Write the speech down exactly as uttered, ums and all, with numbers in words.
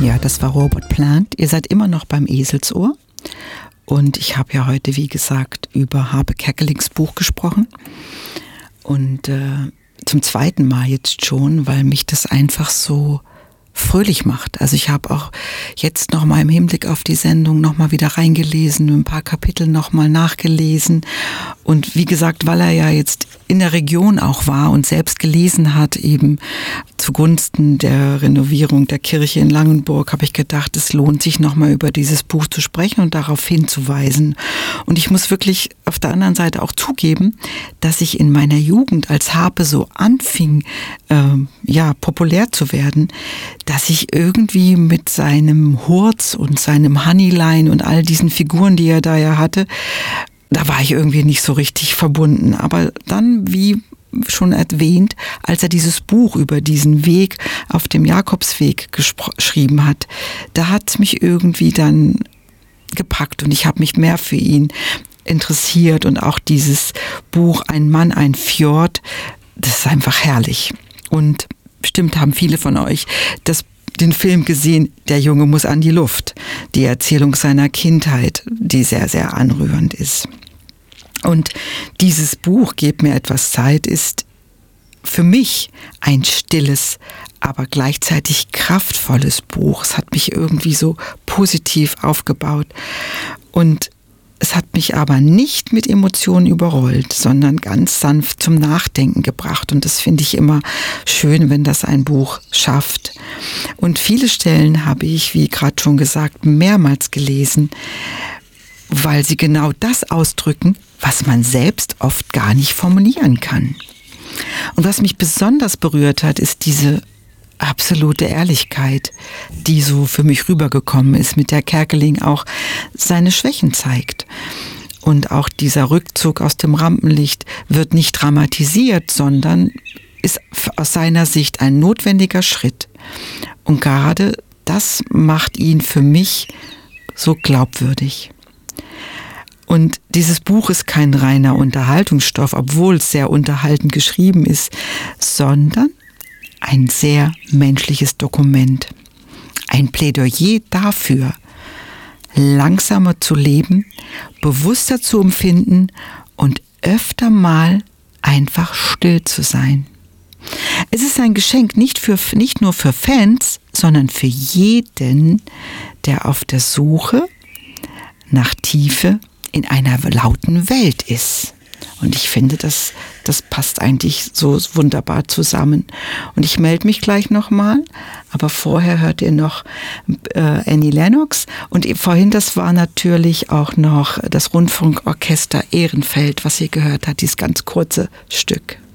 Ja, das war Robert Plant. Ihr seid immer noch beim Eselsohr. Und ich habe ja heute, wie gesagt, über Harpe Kerkelings Buch gesprochen. Und äh, zum zweiten Mal jetzt schon, weil mich das einfach so fröhlich macht. Also ich habe auch jetzt nochmal im Hinblick auf die Sendung nochmal wieder reingelesen, ein paar Kapitel nochmal nachgelesen. Und wie gesagt, weil er ja jetzt in der Region auch war und selbst gelesen hat, eben zugunsten der Renovierung der Kirche in Langenburg, habe ich gedacht, es lohnt sich nochmal über dieses Buch zu sprechen und darauf hinzuweisen. Und ich muss wirklich auf der anderen Seite auch zugeben, dass ich in meiner Jugend, als Harpe so anfing, äh, ja, populär zu werden, dass ich irgendwie mit seinem Hurz und seinem Honeylein und all diesen Figuren, die er da ja hatte, da war ich irgendwie nicht so richtig verbunden. Aber dann, wie schon erwähnt, als er dieses Buch über diesen Weg auf dem Jakobsweg gespro- geschrieben hat, da hat es mich irgendwie dann gepackt und ich habe mich mehr für ihn interessiert und auch dieses Buch Ein Mann, ein Fjord, das ist einfach herrlich. Und bestimmt haben viele von euch das, den Film gesehen, Der Junge muss an die Luft. Die Erzählung seiner Kindheit, die sehr, sehr anrührend ist. Und dieses Buch, Gebt mir etwas Zeit, ist für mich ein stilles, aber gleichzeitig kraftvolles Buch. Es hat mich irgendwie so positiv aufgebaut. Und es hat mich aber nicht mit Emotionen überrollt, sondern ganz sanft zum Nachdenken gebracht. Und das finde ich immer schön, wenn das ein Buch schafft. Und viele Stellen habe ich, wie gerade schon gesagt, mehrmals gelesen, weil sie genau das ausdrücken, was man selbst oft gar nicht formulieren kann. Und was mich besonders berührt hat, ist diese absolute Ehrlichkeit, die so für mich rübergekommen ist, mit der Kerkeling auch seine Schwächen zeigt. Und auch dieser Rückzug aus dem Rampenlicht wird nicht dramatisiert, sondern ist aus seiner Sicht ein notwendiger Schritt. Und gerade das macht ihn für mich so glaubwürdig. Und dieses Buch ist kein reiner Unterhaltungsstoff, obwohl es sehr unterhaltend geschrieben ist, sondern ein sehr menschliches Dokument. Ein Plädoyer dafür, langsamer zu leben, bewusster zu empfinden und öfter mal einfach still zu sein. Es ist ein Geschenk nicht, für, nicht nur für Fans, sondern für jeden, der auf der Suche nach Tiefe in einer lauten Welt ist. Und ich finde, das, das passt eigentlich so wunderbar zusammen. Und ich melde mich gleich nochmal, aber vorher hört ihr noch äh, Annie Lennox. Und vorhin, das war natürlich auch noch das Rundfunkorchester Ehrenfeld, was ihr gehört habt, dieses ganz kurze Stück.